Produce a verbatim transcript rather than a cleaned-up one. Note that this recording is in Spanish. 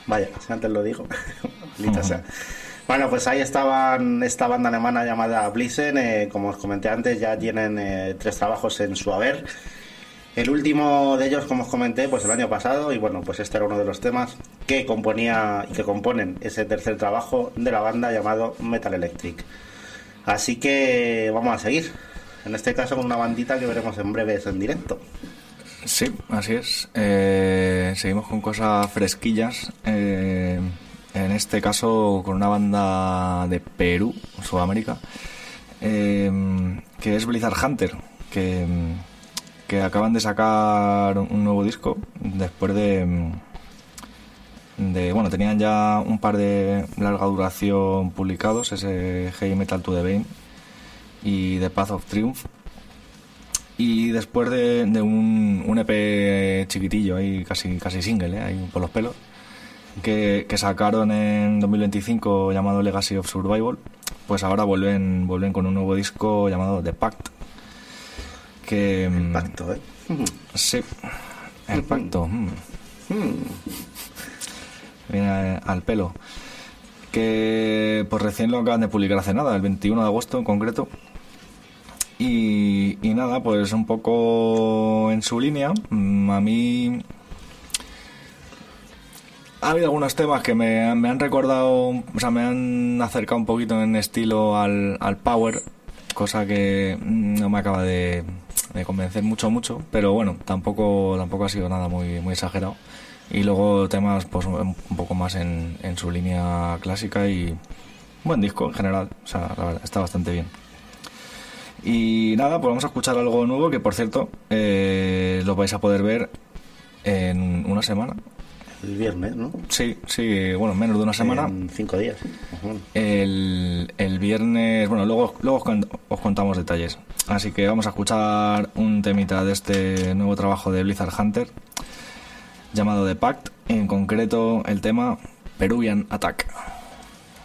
Vaya, si antes lo digo. Maldita sea. Bueno, pues ahí estaban esta banda alemana llamada Blitzen. Eh, como os comenté antes, ya tienen eh, tres trabajos en su haber. El último de ellos, como os comenté, pues el año pasado, y bueno, pues este era uno de los temas que componía y que componen ese tercer trabajo de la banda llamado Metal Electric. Así que vamos a seguir, en este caso con una bandita que veremos en breves en directo. Sí, así es. Eh, seguimos con cosas fresquillas. Eh, en este caso con una banda de Perú, Sudamérica, eh, que es Blizzard Hunter, que, que acaban de sacar un nuevo disco después de, de... Bueno, tenían ya un par de larga duración publicados, ese Heavy Metal to the Vein y The Path of Triumph. Y después de, de un, un E P chiquitillo, ahí casi casi single, ¿eh? Ahí por los pelos, que, que sacaron en dos mil veinticinco llamado Legacy of Survival, pues ahora vuelven vuelven con un nuevo disco llamado The Pact. Que, el pacto, ¿eh? Sí, el pacto. Mm. Viene al pelo. Que pues recién lo acaban de publicar hace nada, el veintiuno de agosto en concreto. Y, y nada, pues un poco en su línea. A mí ha habido algunos temas que me, me han recordado, o sea, me han acercado un poquito en estilo al, al Power, cosa que no me acaba de, de convencer mucho, mucho, pero bueno, tampoco tampoco ha sido nada muy, muy exagerado. Y luego temas pues un poco más en, en su línea clásica y buen disco en general, o sea, la verdad, está bastante bien. Y nada, pues vamos a escuchar algo nuevo que, por cierto, eh, lo vais a poder ver en una semana. El viernes, ¿no? Sí, sí, bueno, menos de una semana. En cinco días. Uh-huh. El, el viernes, bueno, luego, luego os, os contamos detalles. Así que vamos a escuchar un temita de este nuevo trabajo de Blizzard Hunter llamado The Pact, en concreto el tema Peruvian Attack.